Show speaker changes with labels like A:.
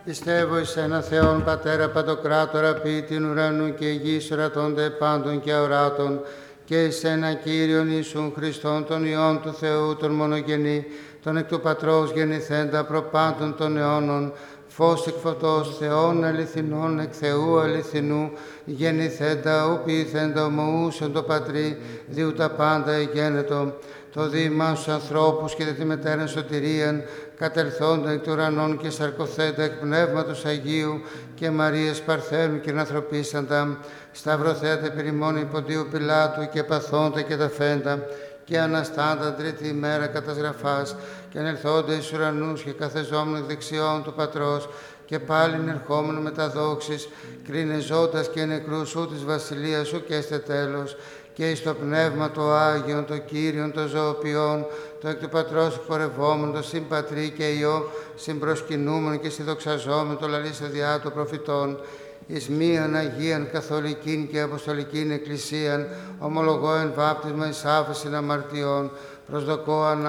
A: Πιστεύω εις ένα Θεόν Πατέρα Παντοκράτορα, ποιητήν ουρανού και γης, ορατώνται πάντων και αοράτων, και εις ένα Κύριον Ιησούν Χριστόν, τον Υιόν του Θεού, τον μονογενή, τον εκ του Πατρός γεννηθέντα προπάντων των αιώνων, φως εκ φωτός, Θεόν αληθινών, εκ Θεού αληθινού, γεννηθέντα, οποιηθέντα ομοούσον το Πατρί, διού τα πάντα εγένετο, το δήμα στους ανθρώπους και τη μετέραν σωτηρίαν, κατελθόντα εκ του ουρανών και σαρκοθέντα εκ Πνεύματος Αγίου και Μαρίας Παρθένου και ανθρωπίσαντα, σταυρωθέτα περιμόνη Ποντίου Πιλάτου και παθόντα και ταφέντα, και αναστάντα τρίτη ημέρα κατά γραφάς, και ανελθόντα εις ουρανούς και καθεζόμενο εκ δεξιών του Πατρός, και πάλιν ερχόμενο με τα δόξης, κρίνε ζώντας και νεκρούς σου της βασιλείας σου και έστε τέλος, και εις το Πνεύμα το Άγιον, το Κύριον, το ζωοποιών, το εκ του Πατρός εκπορευόμενο, το συμπατρί και Υιό, συμπροσκυνούμενο και συνδοξαζόμενο, το λαλήσε διά των προφητών, εις μίαν Αγίαν Καθολικήν και Αποστολικήν Εκκλησίαν, ομολογώ εν βάπτισμα εις άφεσιν αμαρτιών, προσδοκώ